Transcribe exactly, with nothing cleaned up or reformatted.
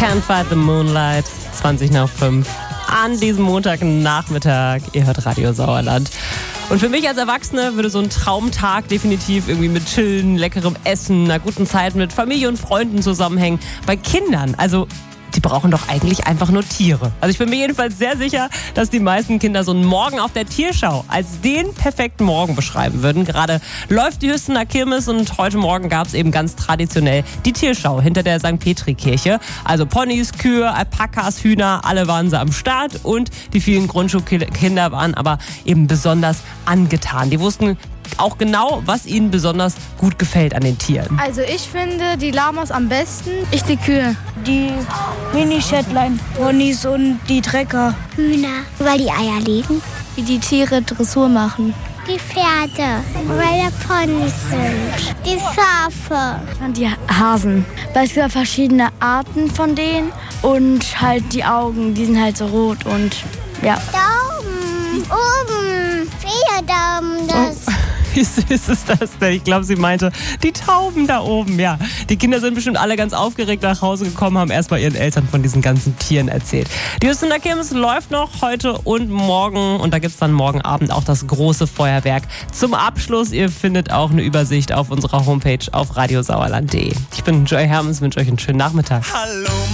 Can't Fight the Moonlight, zwanzig nach fünf an diesem Montagnachmittag. Ihr hört Radio Sauerland. Und für mich als Erwachsene würde so ein Traumtag definitiv irgendwie mit Chillen, leckerem Essen, einer guten Zeit mit Familie und Freunden zusammenhängen. Bei Kindern, also die brauchen doch eigentlich einfach nur Tiere. Also ich bin mir jedenfalls sehr sicher, dass die meisten Kinder so einen Morgen auf der Tierschau als den perfekten Morgen beschreiben würden. Gerade läuft die Hüstener Kirmes und heute Morgen gab es eben ganz traditionell die Tierschau hinter der Sankt Petri-Kirche. Also Ponys, Kühe, Alpakas, Hühner, alle waren sie am Start und die vielen Grundschulkinder waren aber eben besonders angetan. Die wussten auch genau, was ihnen besonders gut gefällt an den Tieren. Also ich finde die Lamas am besten. Ich die Kühe. Die Mini-Shetland, Ponys und die Trecker. Hühner, weil die Eier legen. Wie die Tiere Dressur machen. Die Pferde, weil da Ponys sind. Die Schafe. Und die Hasen. Weil es gibt verschiedene Arten von denen. Und halt die Augen, die sind halt so rot und ja. Daumen, oben, vier Daumen, das. Oh. Wie süß ist das denn? Ich glaube, sie meinte, die Tauben da oben, ja. Die Kinder sind bestimmt alle ganz aufgeregt nach Hause gekommen, haben erst mal ihren Eltern von diesen ganzen Tieren erzählt. Die Hüstener Kirmes läuft noch heute und morgen und da gibt es dann morgen Abend auch das große Feuerwerk. Zum Abschluss, ihr findet auch eine Übersicht auf unserer Homepage auf radiosauerland punkt de. Ich bin Joy Hermans, wünsche euch einen schönen Nachmittag. Hallo.